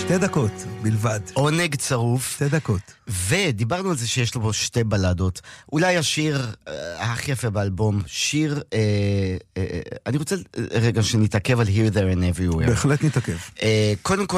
2 דקות בלבד. עונג צרוף. 2 דקות. ודיברנו על זה שיש לו בו 2 בלדות. אולי השיר הכי יפה באלבום, שיר, אני רוצה רגע שנתעכב על Here, There and Everywhere. בהחלט נתעכב. קודם כל,